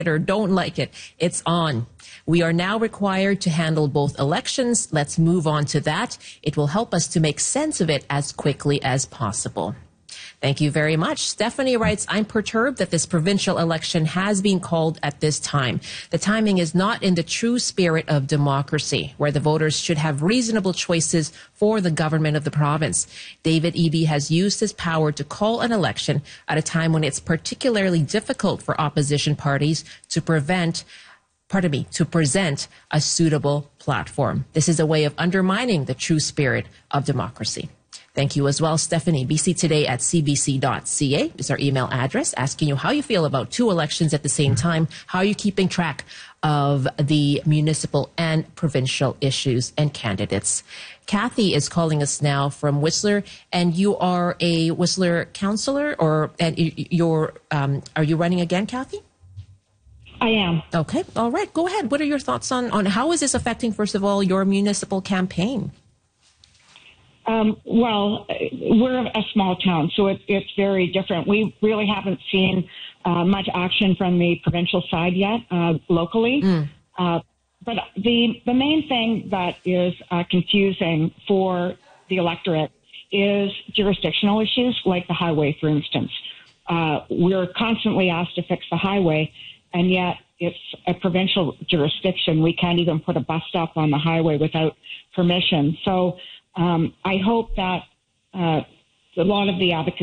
or don't like it, it's on. We are now required to handle both elections. Let's move on to that. It will help us to make sense of it as quickly as possible. Thank you very much. Stephanie writes, I'm perturbed that this provincial election has been called at this time. The timing is not in the true spirit of democracy, where the voters should have reasonable choices for the government of the province. David Eby has used his power to call an election at a time when it's particularly difficult for opposition parties to present a suitable platform. This is a way of undermining the true spirit of democracy. Thank you as well, Stephanie. bctoday@cbc.ca is our email address, asking you how you feel about two elections at the same time. How are you keeping track of the municipal and provincial issues and candidates? Kathy is calling us now from Whistler, and you are a Whistler councillor, are you running again, Kathy? I am. Okay. All right. Go ahead. What are your thoughts on how is this affecting, first of all, your municipal campaign? Well, we're a small town, so it's very different. We really haven't seen much action from the provincial side yet, locally. But the main thing that is confusing for the electorate is jurisdictional issues, like the highway, for instance. We're constantly asked to fix the highway, and yet it's a provincial jurisdiction. We can't even put a bus stop on the highway without permission. So I hope that a lot of the advocacy